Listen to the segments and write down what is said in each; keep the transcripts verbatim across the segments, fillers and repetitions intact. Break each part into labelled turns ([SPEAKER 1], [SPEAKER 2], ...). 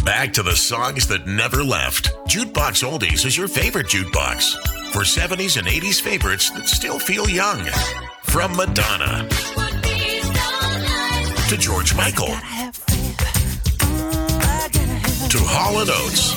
[SPEAKER 1] Back to the songs that never left. Jukebox Oldies is your favorite jukebox. For seventies and eighties favorites that still feel young. From Madonna to George Michael to Hall and Oates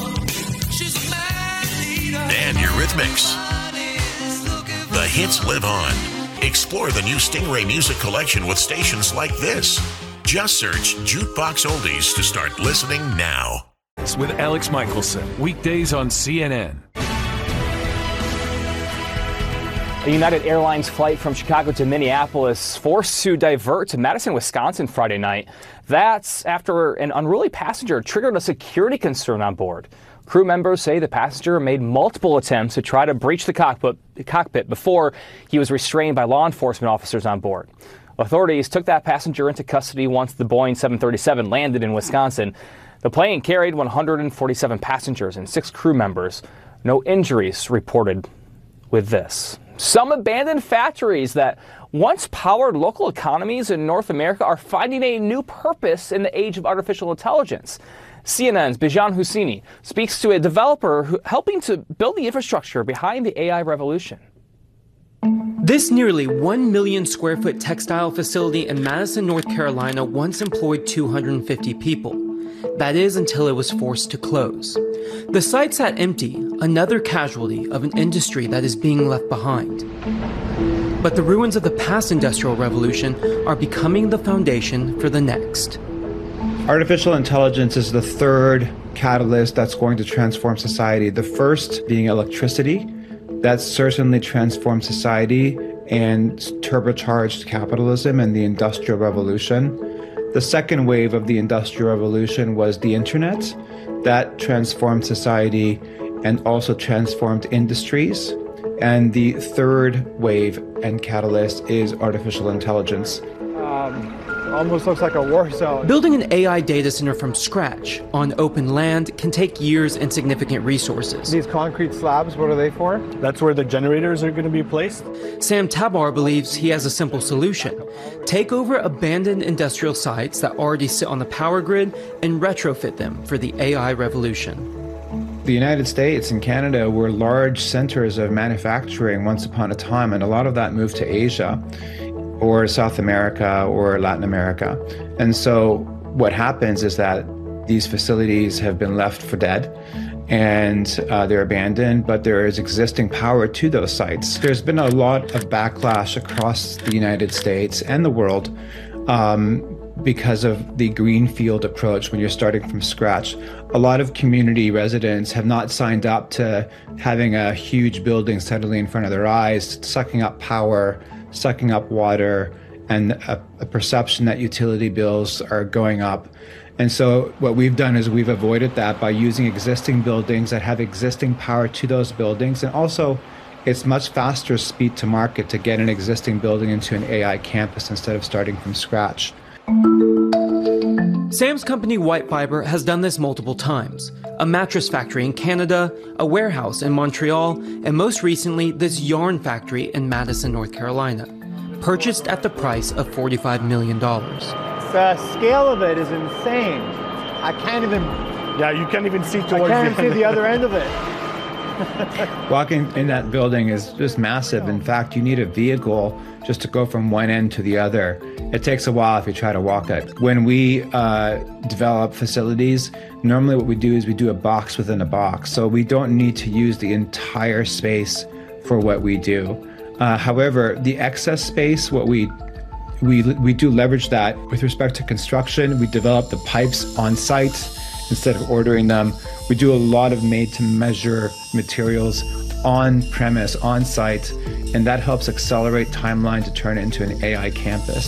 [SPEAKER 1] and Eurythmics. The hits live on. Explore the new Stingray Music Collection with stations like this. Just search Jukebox Oldies to start listening now.
[SPEAKER 2] With Alex Michelson, weekdays on C N N.
[SPEAKER 3] A United Airlines flight from Chicago to Minneapolis forced to divert to Madison, Wisconsin Friday night. That's after an unruly passenger triggered a security concern on board. Crew members say the passenger made multiple attempts to try to breach the cockpit, the cockpit before he was restrained by law enforcement officers on board. Authorities took that passenger into custody once the Boeing seven thirty-seven landed in Wisconsin. The plane carried one hundred forty-seven passengers and six crew members. No injuries reported with this. Some abandoned factories that once powered local economies in North America are finding a new purpose in the age of artificial intelligence. C N N's Bijan Husseini speaks to a developer who, helping to build the infrastructure behind the A I revolution.
[SPEAKER 4] This nearly one million square foot textile facility in Madison, North Carolina once employed two hundred fifty people. That is until it was forced to close. The site sat empty, another casualty of an industry that is being left behind. But the ruins of the past industrial revolution are becoming the foundation for the next.
[SPEAKER 5] Artificial intelligence is the third catalyst that's going to transform society. The first being electricity. That's certainly transformed society and turbocharged capitalism and the Industrial Revolution. The second wave of the Industrial Revolution was the internet. That transformed society and also transformed industries. And the third wave and catalyst is artificial intelligence.
[SPEAKER 6] Um, almost looks like a war zone.
[SPEAKER 4] Building an A I data center from scratch on open land can take years and significant resources.
[SPEAKER 6] These concrete slabs, what are they for?
[SPEAKER 7] That's where the generators are going to be placed.
[SPEAKER 4] Sam Tabar believes he has a simple solution. Take over abandoned industrial sites that already sit on the power grid and retrofit them for the A I revolution.
[SPEAKER 5] The United States and Canada were large centers of manufacturing once upon a time, and a lot of that moved to Asia or South America or Latin America. And so what happens is that these facilities have been left for dead and uh, they're abandoned, but there is existing power to those sites. There's been a lot of backlash across the United States and the world um, because of the greenfield approach when you're starting from scratch. A lot of community residents have not signed up to having a huge building suddenly in front of their eyes, sucking up power, sucking up water, and a, a perception that utility bills are going up. And so what we've done is we've avoided that by using existing buildings that have existing power to those buildings. And also, it's much faster speed to market to get an existing building into an A I campus instead of starting from scratch.
[SPEAKER 4] Sam's company White Fiber has done this multiple times. A mattress factory in Canada, a warehouse in Montreal, and most recently, this yarn factory in Madison, North Carolina, purchased at the price of forty-five million dollars.
[SPEAKER 6] The scale of it is insane. I can't even...
[SPEAKER 7] Yeah, you can't even see towards
[SPEAKER 6] I can't
[SPEAKER 7] the
[SPEAKER 6] even see the other end of it.
[SPEAKER 5] Walking in that building is just massive. In fact, you need a vehicle just to go from one end to the other. It takes a while if you try to walk it. When we uh, develop facilities, normally what we do is we do a box within a box. So we don't need to use the entire space for what we do. Uh, however, the excess space, what we we we do leverage that with respect to construction. We develop the pipes on site instead of ordering them. We do a lot of made-to-measure materials on premise, on site, and that helps accelerate timeline to turn it into an A I campus.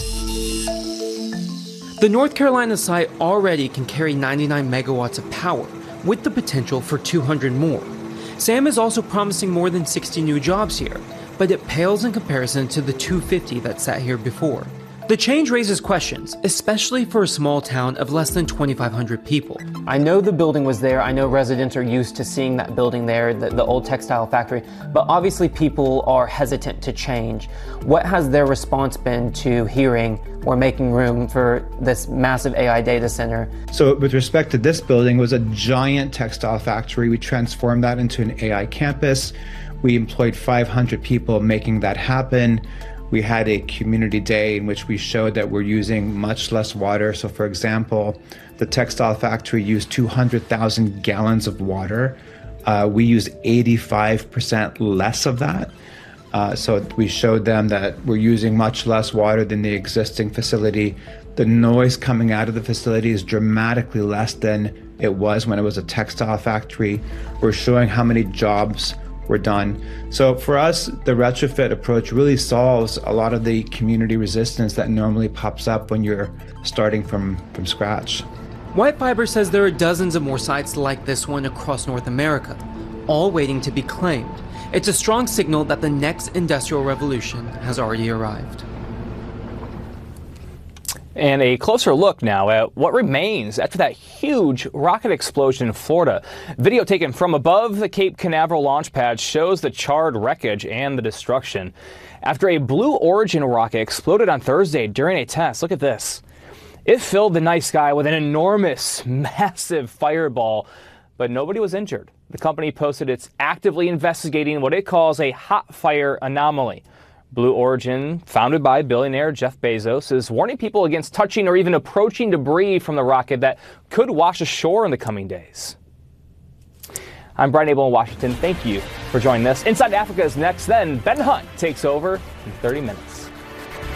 [SPEAKER 4] The North Carolina site already can carry ninety-nine megawatts of power, with the potential for two hundred more. Sam is also promising more than sixty new jobs here, but it pales in comparison to the two hundred fifty that sat here before. The change raises questions, especially for a small town of less than twenty-five hundred people. I know the building was there. I know residents are used to seeing that building there, the, the old textile factory, but obviously people are hesitant to change. What has their response been to hearing we're making room for this massive A I data center?
[SPEAKER 5] So with respect to this building, it was a giant textile factory. We transformed that into an A I campus. We employed five hundred people making that happen. We had a community day in which we showed that we're using much less water. So for example, the textile factory used two hundred thousand gallons of water. Uh, we used eighty-five percent less of that. Uh, so we showed them that we're using much less water than the existing facility. The noise coming out of the facility is dramatically less than it was when it was a textile factory. We're showing how many jobs were done. So for us, the retrofit approach really solves a lot of the community resistance that normally pops up when you're starting from, from scratch.
[SPEAKER 4] White Fiber says there are dozens of more sites like this one across North America, all waiting to be claimed. It's a strong signal that the next industrial revolution has already arrived.
[SPEAKER 3] And a closer look now at what remains after that huge rocket explosion in Florida. Video taken from above the Cape Canaveral launch pad shows the charred wreckage and the destruction. After a Blue Origin rocket exploded on Thursday during a test, look at this. It filled the night sky with an enormous, massive fireball, but nobody was injured. The company posted it's actively investigating what it calls a hot fire anomaly. Blue Origin, founded by billionaire Jeff Bezos, is warning people against touching or even approaching debris from the rocket that could wash ashore in the coming days. I'm Brian Abel in Washington. Thank you for joining us. Inside Africa is next, then Ben Hunt takes over in thirty minutes.